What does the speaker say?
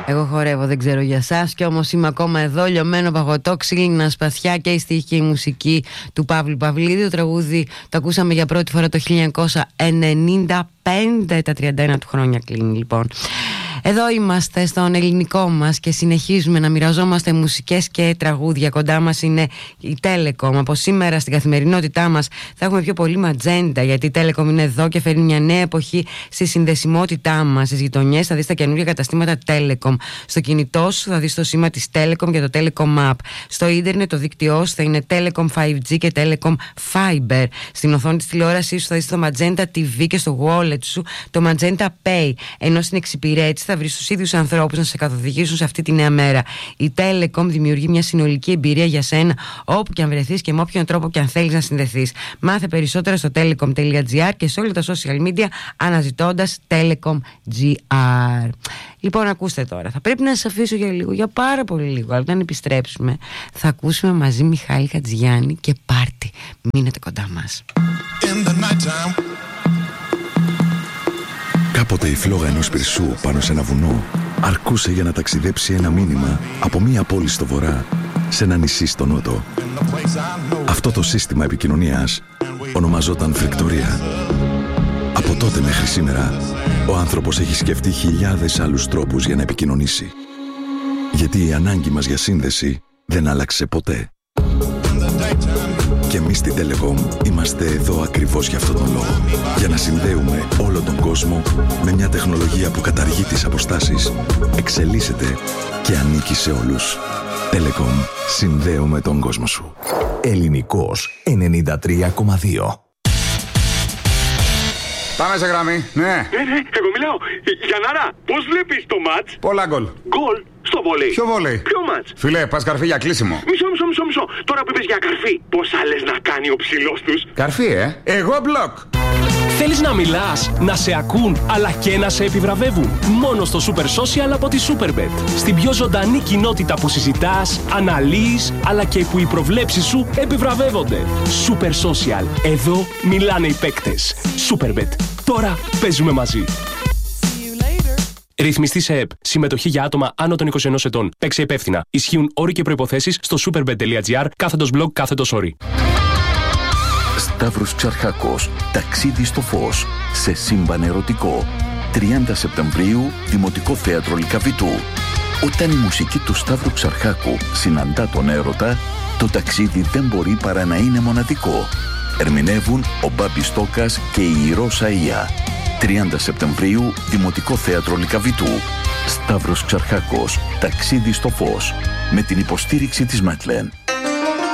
Εγώ χορεύω, δεν ξέρω για σας, και όμως είμαι ακόμα εδώ, λιωμένο παγωτό, ξύλινα σπαθιά και η στίχη και η μουσική του Παύλου Παυλίδη. Το τραγούδι το ακούσαμε για πρώτη φορά το 1995, τα 31 του χρόνια κλείνει λοιπόν. Εδώ είμαστε στον ελληνικό μας και συνεχίζουμε να μοιραζόμαστε μουσικές και τραγούδια. Κοντά μας είναι η Telecom. Από σήμερα στην καθημερινότητά μας θα έχουμε πιο πολύ ματζέντα, γιατί η Telecom είναι εδώ και φέρνει μια νέα εποχή στη συνδεσιμότητά μας. Στις γειτονιές θα δεις τα καινούργια καταστήματα Telecom. Στο κινητό σου θα δεις το σήμα της Telecom και το Telecom App. Στο ίντερνετ το δίκτυό σου θα είναι Telecom 5G και Telecom Fiber. Στην οθόνη της τηλεόρασής σου θα δεις το Magenta TV και στο wallet σου το Magenta Pay. Ενώ στην εξυπηρέτηση θα βρεις τους ίδιους ανθρώπους να σε καθοδηγήσουν σε αυτή τη νέα μέρα. Η Telecom δημιουργεί μια συνολική εμπειρία για σένα όπου και αν βρεθείς και με όποιον τρόπο και αν θέλεις να συνδεθείς. Μάθε περισσότερα στο telecom.gr και σε όλα τα social media αναζητώντας Telecom.gr. Λοιπόν, ακούστε τώρα. Θα πρέπει να σας αφήσω για λίγο, για πάρα πολύ λίγο. Αλλά όταν επιστρέψουμε θα ακούσουμε μαζί Μιχάλη Χατζηγιάννη και Πάρτι. Μείνετε κοντά μας. Κάποτε η φλόγα ενός πυρσού πάνω σε ένα βουνό αρκούσε για να ταξιδέψει ένα μήνυμα από μία πόλη στο βορρά σε ένα νησί στο νότο. Αυτό το σύστημα επικοινωνίας ονομαζόταν φρικτορία. Από τότε μέχρι σήμερα ο άνθρωπος έχει σκεφτεί χιλιάδες άλλους τρόπους για να επικοινωνήσει. Γιατί η ανάγκη μας για σύνδεση δεν άλλαξε ποτέ. Και εμείς στην Telecom είμαστε εδώ ακριβώς για αυτόν τον λόγο. Για να συνδέουμε όλο τον κόσμο με μια τεχνολογία που καταργεί τις αποστάσεις, εξελίσσεται και ανήκει σε όλους. Telecom. Συνδέουμε τον κόσμο σου. Ελληνικός 93,2. Πάμε σε γραμμή, ναι. Εγώ μιλάω. Γιαννάρα, πώς βλέπεις το μάτς? Πολλά γκολ. Γκολ στο βόλεϊ. Ποιο βόλεϊ? Ποιο μάτς? Φιλέ, πας καρφί για κλείσιμο. Μισό. Τώρα που είπες για καρφί, πόσα λες να κάνει ο ψηλός τους? Καρφί, Εγώ μπλοκ. Θέλεις να μιλάς, να σε ακούν, αλλά και να σε επιβραβεύουν? Μόνο στο Super Social από τη Superbet. Στην πιο ζωντανή κοινότητα που συζητάς, αναλύεις, αλλά και που οι προβλέψεις σου επιβραβεύονται. Super Social. Εδώ μιλάνε οι παίκτες. Superbet. Τώρα παίζουμε μαζί. Ρυθμιστή σε ΕΠ. Συμμετοχή για άτομα άνω των 21 ετών. Παίξε υπεύθυνα. Ισχύουν όροι και προϋποθέσεις στο superbet.gr/blog/όροι. Σταύρος Ξαρχάκος, ταξίδι στο φως, σε σύμπαν ερωτικό. 30 Σεπτεμβρίου, Δημοτικό Θέατρο Λυκαβητού. Όταν η μουσική του Σταύρου Ξαρχάκου συναντά τον έρωτα, το ταξίδι δεν μπορεί παρά να είναι μοναδικό. Ερμηνεύουν ο Μπάμπης Στόκας και η Ρώσα Ία. 30 Σεπτεμβρίου, Δημοτικό Θέατρο Λυκαβητού. Σταύρος Ξαρχάκος, ταξίδι στο φως, με την υποστήριξη της Μέτλεν.